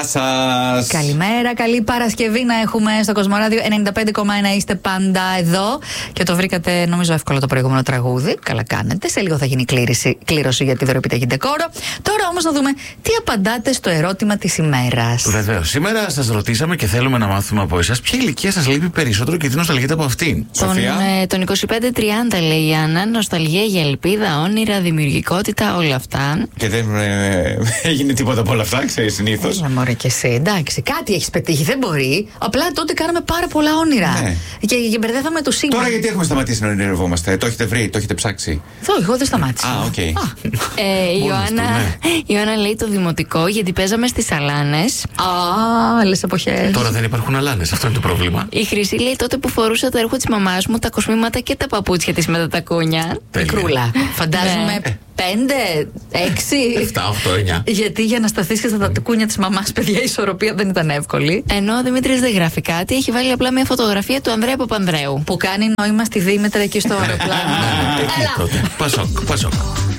Σας. Καλημέρα, καλή Παρασκευή να έχουμε στο Κοσμοράδιο 95,1. Είστε πάντα εδώ και το βρήκατε νομίζω εύκολο το προηγούμενο τραγούδι. Καλά κάνετε. Σε λίγο θα γίνει κλήρωση για τη δωρεπιταγή ντεκόρο. Τώρα όμως να δούμε τι απαντάτε στο ερώτημα της ημέρας. Βεβαίως. Σήμερα σας ρωτήσαμε και θέλουμε να μάθουμε από εσάς ποια ηλικία σας λείπει περισσότερο και τι νοσταλγείτε από αυτήν. Σοφία. Τον 25-30 λέει η Άννα. Νοσταλγία για ελπίδα, όνειρα, δημιουργικότητα, όλα αυτά. Και δεν έγινε τίποτα από όλα αυτά, ξέρεις, συνήθως. Μωρέ και εσύ, εντάξει, κάτι έχεις πετύχει, δεν μπορεί. Απλά τότε κάναμε πάρα πολλά όνειρα. Ναι. Και μπερδεύαμε το σύμπαν. Τώρα γιατί έχουμε σταματήσει να ονειρευόμαστε, το έχετε βρει, το έχετε ψάξει. Εγώ δεν σταμάτησα. Α, οκ. Η Ιωάννα λέει το δημοτικό γιατί παίζαμε στις αλάνες. Άλλες εποχές. Τώρα δεν υπάρχουν αλάνες, αυτό είναι το πρόβλημα. Η Χρυσή λέει τότε που φορούσα το έργο της μαμάς μου, τα κοσμήματα και τα παπούτσια της με τα τακούνια. Μικρούλα. Φαντάζομαι 5, 6, 7, 8, 9. Γιατί για να σταθείς και στα τακούνια της μαμάς, παιδιά, η ισορροπία δεν ήταν εύκολη. Ενώ ο Δημήτρης δεν γράφει κάτι, έχει βάλει απλά μια φωτογραφία του Ανδρέα Παπανδρέου. Που κάνει νόημα στη Δήμετρα εκεί στο αεροπλάνο. Εκεί τότε. Πασόκ.